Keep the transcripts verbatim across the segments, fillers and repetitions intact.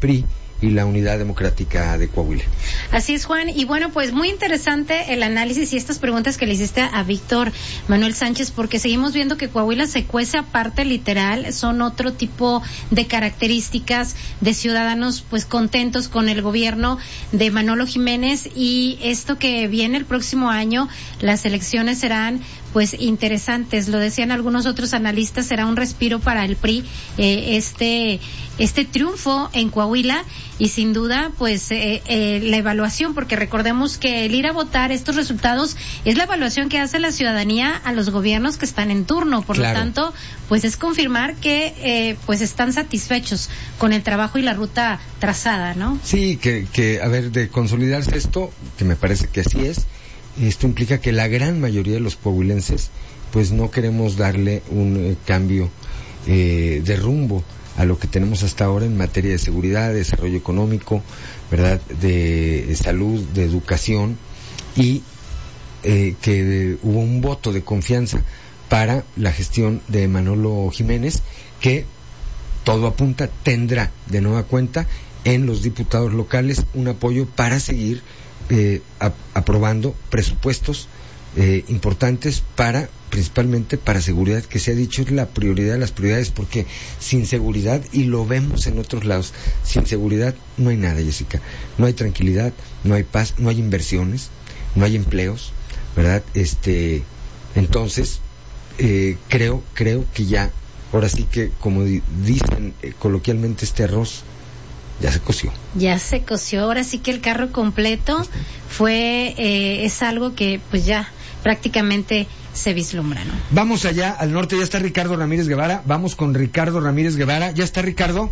P R I y la Unidad Democrática de Coahuila. Así es, Juan, y bueno, pues muy interesante el análisis y estas preguntas que le hiciste a Víctor Manuel Sánchez, porque seguimos viendo que Coahuila se cuece aparte literal, son otro tipo de características de ciudadanos pues contentos con el gobierno de Manolo Jiménez, y esto que viene el próximo año, las elecciones serán pues interesantes, lo decían algunos otros analistas, será un respiro para el P R I eh, este este triunfo en Coahuila, y sin duda pues eh, eh, la evaluación, porque recordemos que el ir a votar estos resultados es la evaluación que hace la ciudadanía a los gobiernos que están en turno, por claro. Lo tanto pues es confirmar que eh, pues están satisfechos con el trabajo y la ruta trazada, ¿no? Sí, que, que a ver, de consolidarse esto, que me parece que así es, esto implica que la gran mayoría de los coahuilenses pues no queremos darle un eh, cambio eh, de rumbo a lo que tenemos hasta ahora en materia de seguridad, de desarrollo económico, ¿verdad?, de salud, de educación, y eh, que hubo un voto de confianza para la gestión de Manolo Jiménez, que todo apunta tendrá de nueva cuenta en los diputados locales un apoyo para seguir Eh, a, aprobando presupuestos eh, importantes para, principalmente para seguridad, que se ha dicho es la prioridad de las prioridades, porque sin seguridad, y lo vemos en otros lados, sin seguridad no hay nada, Jessica, no hay tranquilidad, no hay paz, no hay inversiones, no hay empleos, ¿verdad? Este, entonces eh, creo, creo que ya, ahora sí que, como di, dicen eh, coloquialmente, este arroz ya se coció. Ya se coció, ahora sí que el carro completo fue, eh, es algo que pues ya prácticamente se vislumbra, ¿no? Vamos allá al norte, ya está Ricardo Ramírez Guevara, vamos con Ricardo Ramírez Guevara, ¿ya está Ricardo?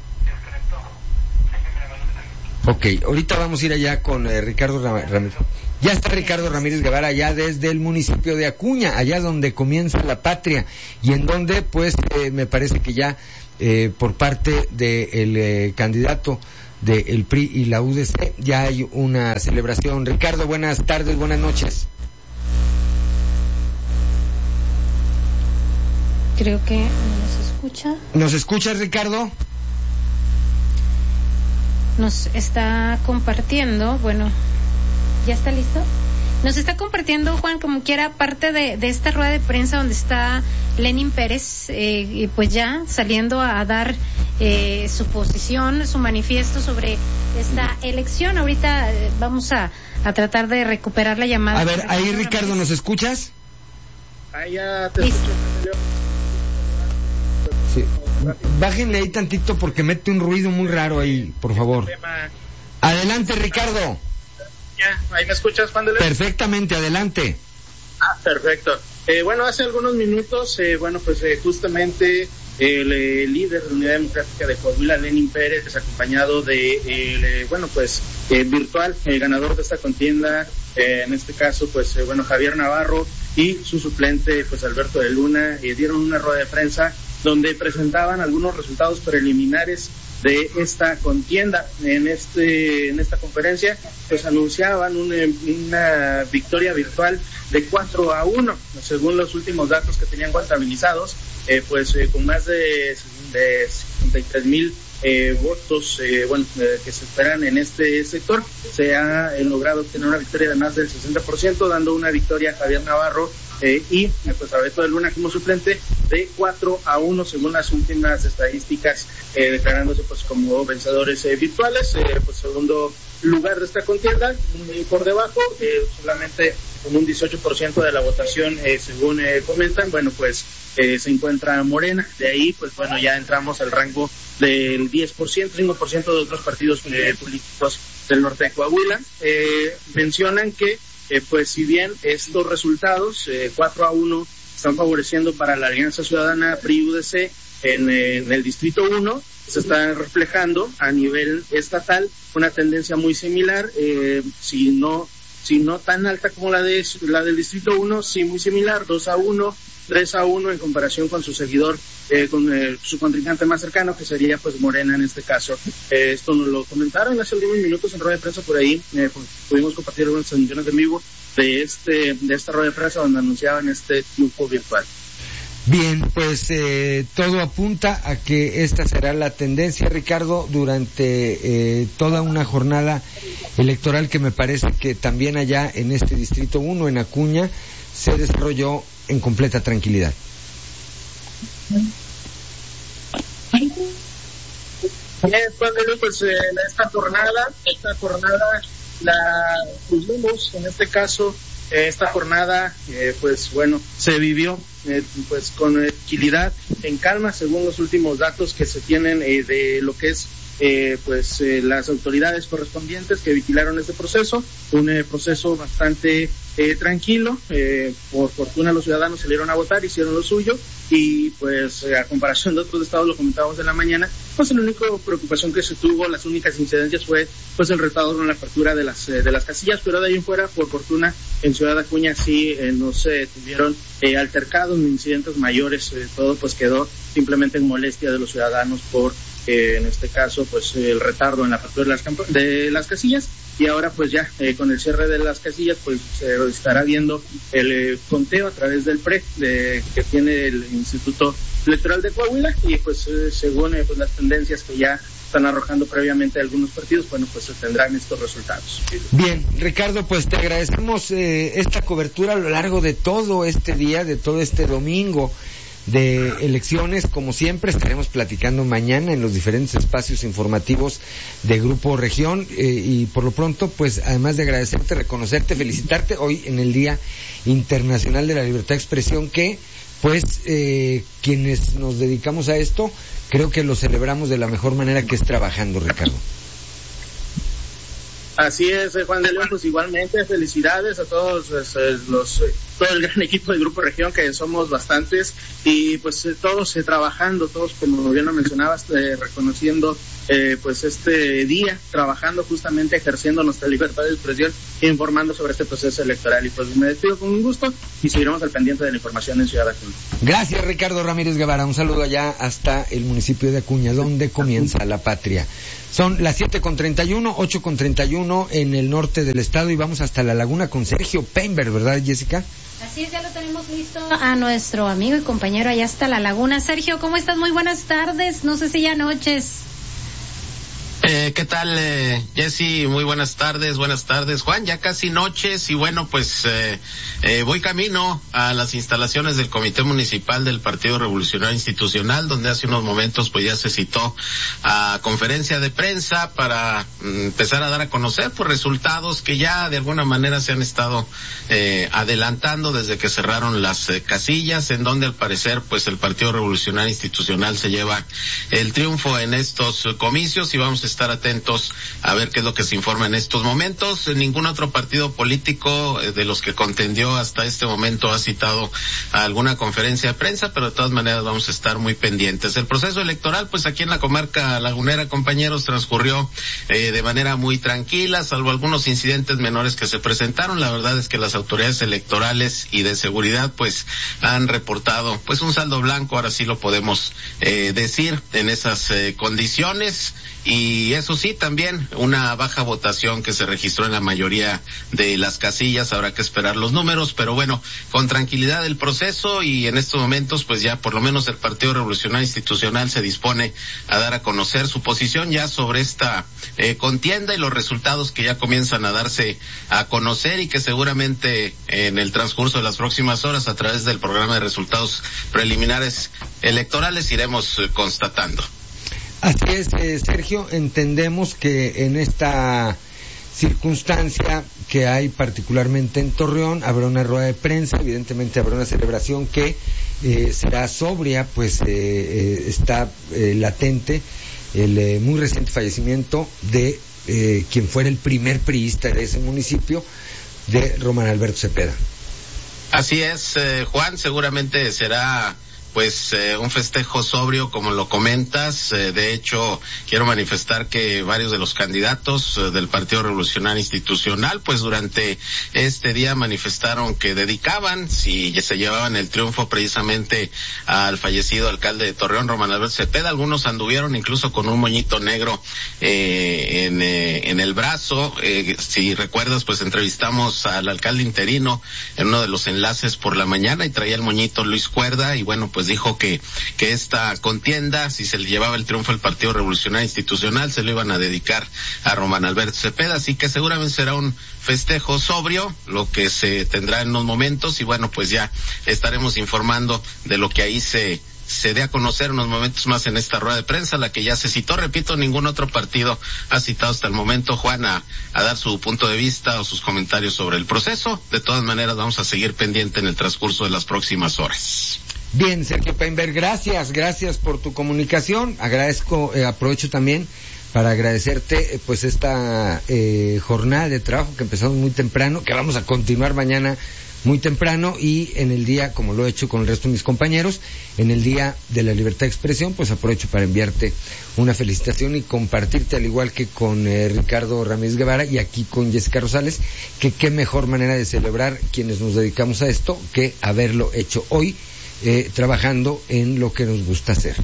Ok, ahorita vamos a ir allá con eh, Ricardo Ramírez. Ya está Ricardo Ramírez Guevara, allá desde el municipio de Acuña, allá donde comienza la patria, y en donde pues eh, me parece que ya Eh, por parte del eh, candidato del P R I y la U D C ya hay una celebración. Ricardo, buenas tardes, buenas noches. Creo que no nos escucha. ¿Nos escuchas, Ricardo? Nos está compartiendo, bueno, ¿ya está listo? Nos está compartiendo, Juan, como quiera, parte de, de esta rueda de prensa donde está Lenín Pérez, eh, y pues ya saliendo a, a dar eh, su posición, su manifiesto sobre esta elección. Ahorita eh, vamos a, a tratar de recuperar la llamada. A ver, ahí Ricardo, ¿nos escuchas? Ahí ya te escucho. Sí. Bájenle ahí tantito porque mete un ruido muy raro ahí, por favor. Adelante, Ricardo. Ya, ¿ahí me escuchas, Juan de León? Perfectamente, adelante. Ah, perfecto. Eh, bueno, hace algunos minutos, eh, bueno, pues eh, justamente el eh, líder de la Unidad Democrática de Coahuila, Lenín Pérez, acompañado de, eh, bueno, pues eh, virtual, el ganador de esta contienda, eh, en este caso, pues, eh, bueno, Javier Navarro y su suplente, pues, Alberto de Luna, eh, dieron una rueda de prensa donde presentaban algunos resultados preliminares de esta contienda. En este en esta conferencia pues anunciaban una, una victoria virtual de cuatro a uno, según los últimos datos que tenían contabilizados, eh, pues eh, con más de, de cincuenta y tres mil eh, votos eh, bueno eh, que se esperan en este sector. Se ha eh, logrado obtener una victoria de más del sesenta por ciento, dando una victoria a Javier Navarro Eh, y pues Alberto de Luna como suplente de cuatro a uno según las últimas estadísticas, eh, declarándose pues como vencedores eh, virtuales. Eh, pues segundo lugar de esta contienda, eh, por debajo, eh, solamente con un dieciocho por ciento de la votación, eh, según eh, comentan, bueno pues eh, se encuentra Morena. De ahí pues bueno ya entramos al rango del diez por ciento, cinco por ciento de otros partidos eh, políticos del norte de Coahuila. Eh, mencionan que Eh, pues si bien estos resultados, eh, cuatro a uno, están favoreciendo para la Alianza Ciudadana P R I U D C en, eh, en el Distrito uno, se está reflejando a nivel estatal una tendencia muy similar, eh, si no si no tan alta como la de la del Distrito uno, sí muy similar, dos a uno, tres a uno en comparación con su seguidor, eh, con eh, su contrincante más cercano, que sería pues Morena en este caso. Eh, esto nos lo comentaron hace algunos minutos en rueda de prensa por ahí, eh, pudimos compartir algunas transmisiones en vivo de este de esta rueda de prensa donde anunciaban este triunfo virtual. Bien, pues eh, todo apunta a que esta será la tendencia, Ricardo, durante eh, toda una jornada electoral que me parece que también allá en este Distrito uno, en Acuña, se desarrolló en completa tranquilidad. Bien, pues eh, esta jornada, esta jornada la tuvimos, en este caso, eh, esta jornada, eh, pues bueno, se vivió eh, pues con tranquilidad, en calma, según los últimos datos que se tienen eh, de lo que es eh, pues eh, las autoridades correspondientes que vigilaron este proceso, un eh, proceso bastante eh, tranquilo, eh, por fortuna los ciudadanos salieron a votar, hicieron lo suyo y pues eh, a comparación de otros estados, lo comentábamos en la mañana, pues la única preocupación que se tuvo, las únicas incidencias fue pues el retardo en la apertura de las eh, de las casillas, pero de ahí en fuera, por fortuna, en Ciudad Acuña sí eh, no se tuvieron eh, altercados ni incidentes mayores, eh, todo pues quedó simplemente en molestia de los ciudadanos por eh, en este caso pues el retardo en la apertura de las, camp- de las casillas. Y ahora pues ya eh, con el cierre de las casillas pues se estará viendo el eh, conteo a través del P R E de, que tiene el Instituto Electoral de Coahuila y pues eh, según eh, pues las tendencias que ya están arrojando previamente algunos partidos, bueno pues se tendrán estos resultados. Bien, Ricardo, pues te agradecemos eh, esta cobertura a lo largo de todo este día, de todo este domingo de elecciones. Como siempre estaremos platicando mañana en los diferentes espacios informativos de Grupo Región eh, y por lo pronto pues además de agradecerte, reconocerte, felicitarte hoy en el Día Internacional de la Libertad de Expresión, que pues eh, quienes nos dedicamos a esto creo que lo celebramos de la mejor manera, que es trabajando, Ricardo. Así es, Juan de León, pues igualmente felicidades a todos pues, los, todo el gran equipo de Grupo Región, que somos bastantes, y pues todos eh, trabajando, todos como bien lo mencionabas, eh, reconociendo eh, pues este día, trabajando justamente, ejerciendo nuestra libertad de expresión e informando sobre este proceso electoral. Y pues me despido con un gusto y seguiremos al pendiente de la información en Ciudad Acuña. Gracias, Ricardo Ramírez Guevara, un saludo allá hasta el municipio de Acuña, donde comienza la patria. Son las siete con treinta y uno, ocho con treinta y uno en el norte del estado y vamos hasta la laguna con Sergio Peinberg, ¿verdad, Jessica? Así es, ya lo tenemos listo a nuestro amigo y compañero allá hasta la laguna. Sergio, ¿cómo estás? Muy buenas tardes, no sé si ya noches. Eh, ¿Qué tal, eh, Jessy? Muy buenas tardes, buenas tardes, Juan. Ya casi noches y bueno, pues eh, eh, voy camino a las instalaciones del Comité Municipal del Partido Revolucionario Institucional, donde hace unos momentos pues ya se citó a conferencia de prensa para mm, empezar a dar a conocer pues resultados que ya de alguna manera se han estado eh, adelantando desde que cerraron las eh, casillas, en donde al parecer pues el Partido Revolucionario Institucional se lleva el triunfo en estos eh, comicios y vamos a estar atentos a ver qué es lo que se informa en estos momentos. Ningún otro partido político eh, de los que contendió hasta este momento ha citado a alguna conferencia de prensa, pero de todas maneras vamos a estar muy pendientes. El proceso electoral, pues aquí en la comarca lagunera, compañeros, transcurrió eh, de manera muy tranquila, salvo algunos incidentes menores que se presentaron. La verdad es que las autoridades electorales y de seguridad, pues, han reportado, pues, un saldo blanco, ahora sí lo podemos eh, decir, en esas eh, condiciones. Y eso sí, también una baja votación que se registró en la mayoría de las casillas. Habrá que esperar los números, pero bueno, con tranquilidad el proceso y en estos momentos pues ya por lo menos el Partido Revolucionario Institucional se dispone a dar a conocer su posición ya sobre esta eh, contienda y los resultados que ya comienzan a darse a conocer y que seguramente en el transcurso de las próximas horas a través del programa de resultados preliminares electorales iremos eh, constatando. Así es, eh, Sergio, entendemos que en esta circunstancia que hay particularmente en Torreón habrá una rueda de prensa, evidentemente habrá una celebración que eh, será sobria, pues eh, eh, está eh, latente el eh, muy reciente fallecimiento de eh, quien fuera el primer priista de ese municipio, de Román Alberto Cepeda. Así es, eh, Juan, seguramente será pues eh, un festejo sobrio, como lo comentas. Eh, de hecho, quiero manifestar que varios de los candidatos eh, del Partido Revolucionario Institucional, pues durante este día manifestaron que dedicaban, si se llevaban el triunfo precisamente al fallecido alcalde de Torreón, Román Alberto Cepeda. Algunos anduvieron incluso con un moñito negro eh, en, eh, en el brazo. Eh, si recuerdas, pues entrevistamos al alcalde interino en uno de los enlaces por la mañana y traía el moñito Luis Cuerda y bueno, pues pues dijo que, que esta contienda, si se le llevaba el triunfo al Partido Revolucionario Institucional, se lo iban a dedicar a Román Alberto Cepeda, así que seguramente será un festejo sobrio, lo que se tendrá en unos momentos, y bueno, pues ya estaremos informando de lo que ahí se se dé a conocer unos momentos más en esta rueda de prensa, la que ya se citó. Repito, ningún otro partido ha citado hasta el momento, Juan, a, a dar su punto de vista o sus comentarios sobre el proceso. De todas maneras, vamos a seguir pendiente en el transcurso de las próximas horas. Bien, Sergio Painberg, gracias, gracias por tu comunicación. Agradezco, eh, aprovecho también para agradecerte eh, pues esta eh, jornada de trabajo que empezamos muy temprano, que vamos a continuar mañana muy temprano, y en el día, como lo he hecho con el resto de mis compañeros, en el Día de la Libertad de Expresión, pues aprovecho para enviarte una felicitación y compartirte, al igual que con eh, Ricardo Ramírez Guevara y aquí con Jessica Rosales, que qué mejor manera de celebrar quienes nos dedicamos a esto que haberlo hecho hoy, eh, trabajando en lo que nos gusta hacer.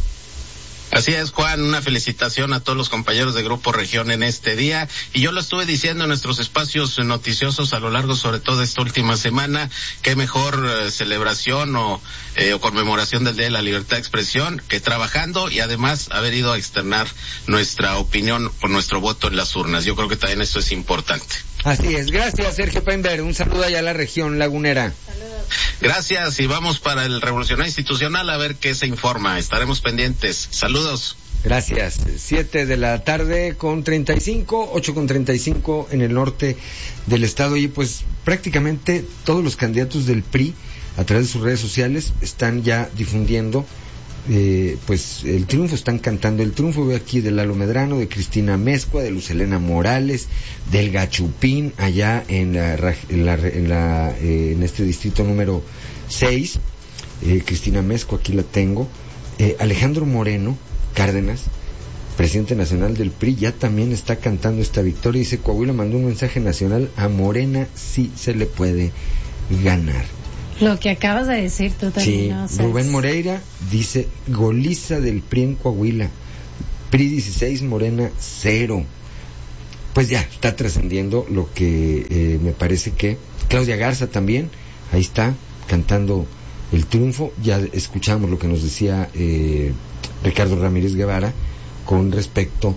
Así es, Juan, una felicitación a todos los compañeros de Grupo Región en este día, y yo lo estuve diciendo en nuestros espacios noticiosos a lo largo, sobre todo esta última semana, qué mejor eh, celebración o, eh, o conmemoración del Día de la Libertad de Expresión que trabajando, y además haber ido a externar nuestra opinión por nuestro voto en las urnas. Yo creo que también esto es importante. Así es, gracias Sergio Painberg, un saludo allá a la región lagunera. Saludos. Gracias, y vamos para el Revolucionario Institucional a ver qué se informa. Estaremos pendientes. Saludos. Gracias. Siete de la tarde con treinta y cinco, ocho con treinta y cinco en el norte del estado, y pues prácticamente todos los candidatos del P R I a través de sus redes sociales están ya difundiendo Eh, pues el triunfo, están cantando el triunfo. Veo aquí de Lalo Medrano, de Cristina Mezcua, de Luz Helena Morales, del Gachupín allá en la, en, la, en, la, eh, en este distrito número seis, eh, Cristina Mezcua, aquí la tengo, eh, Alejandro Moreno Cárdenas, presidente nacional del P R I, ya también está cantando esta victoria. Dice: Coahuila mandó un mensaje nacional, a Morena sí se le puede ganar. Lo que acabas de decir tú también. Sí, ¿no? O sea, Rubén Moreira dice: goliza del P R I en Coahuila, P R I dieciséis, Morena cero. Pues ya está trascendiendo lo que eh, me parece que Claudia Garza también, ahí está cantando el triunfo. Ya escuchamos lo que nos decía eh, Ricardo Ramírez Guevara con respecto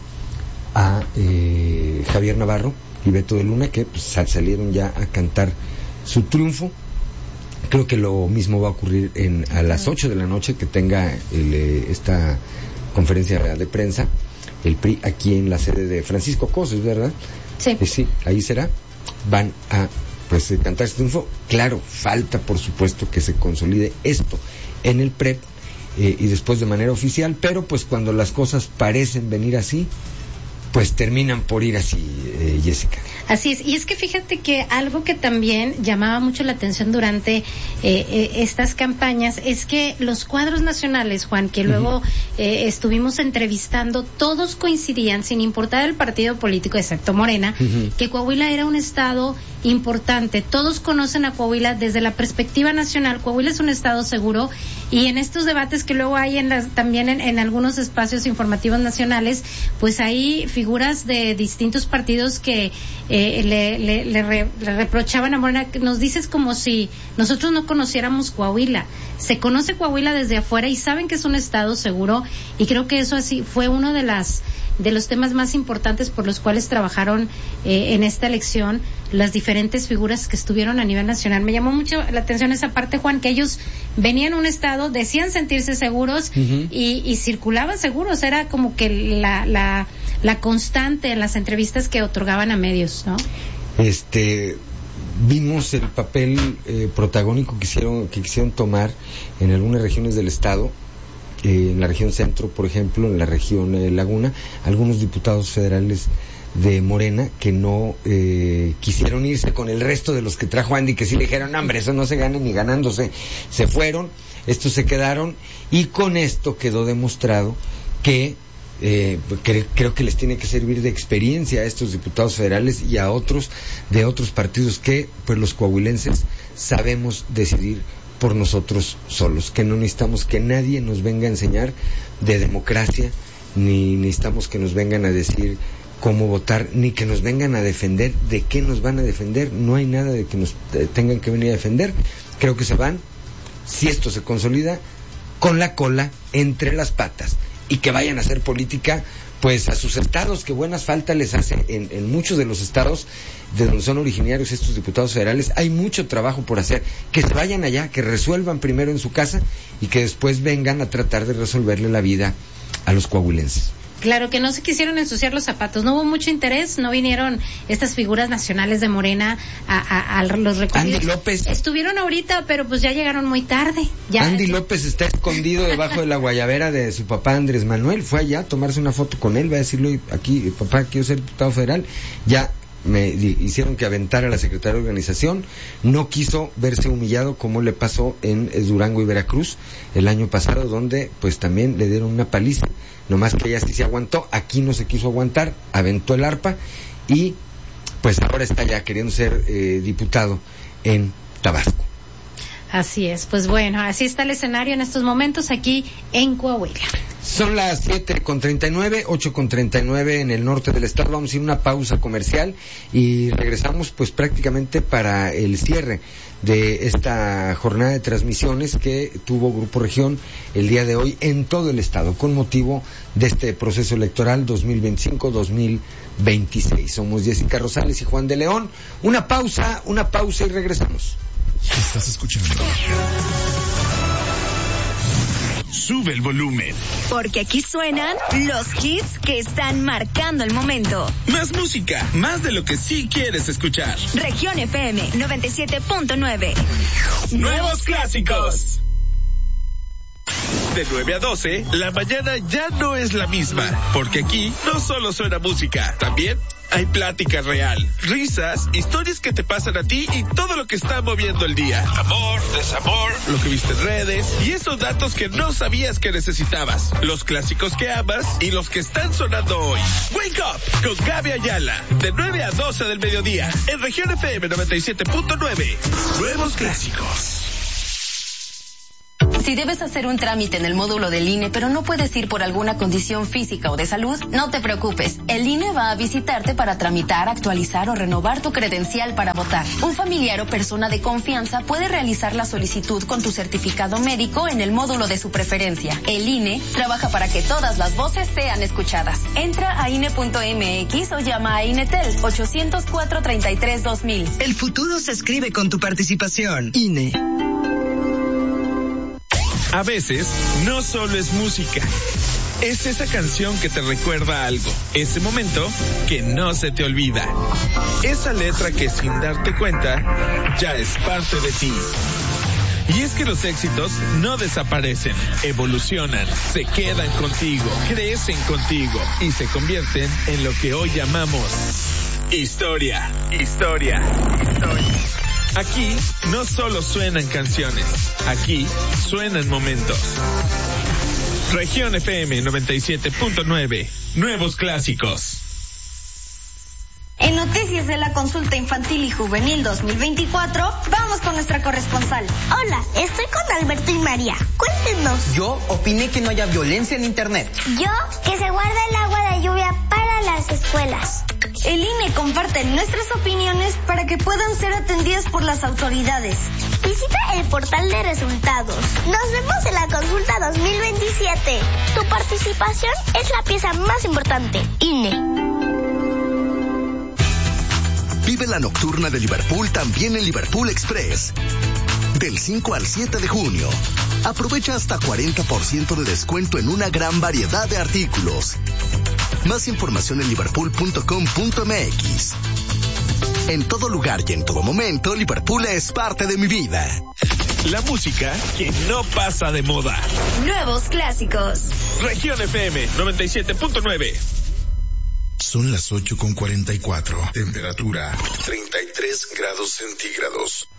a eh, Javier Navarro y Beto de Luna, que pues, salieron ya a cantar su triunfo. Creo que lo mismo va a ocurrir en, a las ocho de la noche, que tenga el, eh, esta conferencia de prensa el P R I aquí en la sede de Francisco Cosas, ¿verdad? Sí. Eh, sí, ahí será. Van a pues eh, cantar este triunfo. Claro, falta por supuesto que se consolide esto en el P R E P eh, y después de manera oficial, pero pues cuando las cosas parecen venir así, pues terminan por ir así, eh, Jessica. Así es, y es que fíjate que algo que también llamaba mucho la atención durante eh, eh, estas campañas es que los cuadros nacionales, Juan, que luego uh-huh. eh, estuvimos entrevistando, todos coincidían, sin importar el partido político, excepto Morena, uh-huh. que Coahuila era un estado importante. Todos conocen a Coahuila desde la perspectiva nacional. Coahuila es un estado seguro, y en estos debates que luego hay en las, también en, en algunos espacios informativos nacionales, pues hay figuras de distintos partidos que eh, le, le, le, re, le reprochaban a Morena: nos dices como si nosotros no conociéramos Coahuila. Se conoce Coahuila desde afuera y saben que es un estado seguro, y creo que eso así fue uno de las de los temas más importantes por los cuales trabajaron eh, en esta elección las diferentes figuras que estuvieron a nivel nacional. Me llamó mucho la atención esa parte, Juan, que ellos venían a un estado, decían sentirse seguros uh-huh. y, y circulaban seguros. Era como que la, la, la constante en las entrevistas que otorgaban a medios, ¿no? Este... Vimos el papel eh, protagónico que quisieron, que quisieron tomar en algunas regiones del estado, eh, en la región centro, por ejemplo, en la región eh, Laguna, algunos diputados federales de Morena que no eh, quisieron irse con el resto de los que trajo Andy, que sí le dijeron: hombre, eso no se gana ni ganándose. Se fueron, estos se quedaron, y con esto quedó demostrado que Eh, cre- creo que les tiene que servir de experiencia a estos diputados federales y a otros de otros partidos, que pues los coahuilenses sabemos decidir por nosotros solos, que no necesitamos que nadie nos venga a enseñar de democracia, ni necesitamos que nos vengan a decir cómo votar, ni que nos vengan a defender. ¿De qué nos van a defender? No hay nada de que nos eh, tengan que venir a defender. Creo que se van, si esto se consolida, con la cola entre las patas y que vayan a hacer política pues a sus estados, que buenas falta les hace en, en muchos de los estados de donde son originarios estos diputados federales. Hay mucho trabajo por hacer, que se vayan allá, que resuelvan primero en su casa y que después vengan a tratar de resolverle la vida a los coahuilenses. Claro, que no se quisieron ensuciar los zapatos, no hubo mucho interés, no vinieron estas figuras nacionales de Morena a, a, a los recorridos. Andy López. Estuvieron ahorita, pero pues ya llegaron muy tarde. Ya. Andy López está escondido debajo de la guayabera de su papá Andrés Manuel, fue allá a tomarse una foto con él, va a decirle, aquí, papá, quiero ser diputado federal, ya me hicieron que aventara a la secretaria de organización, no quiso verse humillado como le pasó en Durango y Veracruz el año pasado, donde pues también le dieron una paliza, nomás que ella sí se aguantó, aquí no se quiso aguantar, aventó el arpa y pues ahora está ya queriendo ser eh, diputado en Tabasco. Así es, pues bueno, así está el escenario en estos momentos aquí en Coahuila. Son las siete con treinta y nueve, ocho con treinta y nueve en el norte del estado. Vamos a ir a una pausa comercial y regresamos pues prácticamente para el cierre de esta jornada de transmisiones que tuvo Grupo Región el día de hoy en todo el estado con motivo de este proceso electoral dos mil veinticinco dos mil veintiséis. Somos Jessica Rosales y Juan de León. Una pausa, una pausa y regresamos. Estás escuchando. Sube el volumen. Porque aquí suenan los hits que están marcando el momento. Más música, más de lo que sí quieres escuchar. Región F M noventa y siete punto nueve. Nuevos clásicos. De nueve a doce, la mañana ya no es la misma, porque aquí no solo suena música, también hay plática real, risas, historias que te pasan a ti y todo lo que está moviendo el día. Amor, desamor, lo que viste en redes y esos datos que no sabías que necesitabas. Los clásicos que amas y los que están sonando hoy. Wake Up con Gaby Ayala, de nueve a doce del mediodía, en Región F M noventa y siete punto nueve. Nuevos clásicos. Si debes hacer un trámite en el módulo del I N E, pero no puedes ir por alguna condición física o de salud, no te preocupes. El I N E va a visitarte para tramitar, actualizar o renovar tu credencial para votar. Un familiar o persona de confianza puede realizar la solicitud con tu certificado médico en el módulo de su preferencia. El I N E trabaja para que todas las voces sean escuchadas. Entra a I N E punto M X o llama a INETEL ochocientos cuatro, treinta y tres, dos mil. El futuro se escribe con tu participación. I N E. A veces, no solo es música. Es esa canción que te recuerda algo. Ese momento que no se te olvida. Esa letra que sin darte cuenta, ya es parte de ti. Y es que los éxitos no desaparecen, evolucionan, se quedan contigo, crecen contigo y se convierten en lo que hoy llamamos historia, historia, historia. Aquí no solo suenan canciones, aquí suenan momentos. Región F M noventa y siete punto nueve, nuevos clásicos. En noticias de la consulta infantil y juvenil dos mil veinticuatro, vamos con nuestra corresponsal. Hola, estoy con Alberto y María. Cuéntenos. Yo opiné que no haya violencia en internet. Yo, que se guarda el agua de lluvia para las escuelas. El I N E comparte nuestras opiniones para que puedan ser atendidas por las autoridades. Visita el portal de resultados. Nos vemos en la consulta dos mil veintisiete. Tu participación es la pieza más importante. I N E. Vive la nocturna de Liverpool también en Liverpool Express. Del cinco al siete de junio. Aprovecha hasta cuarenta por ciento de descuento en una gran variedad de artículos. Más información en liverpool punto com punto m x. En todo lugar y en todo momento, Liverpool es parte de mi vida. La música que no pasa de moda. Nuevos clásicos. Región F M noventa y siete punto nueve. Son las ocho con cuarenta y cuatro. Temperatura treinta y tres grados centígrados.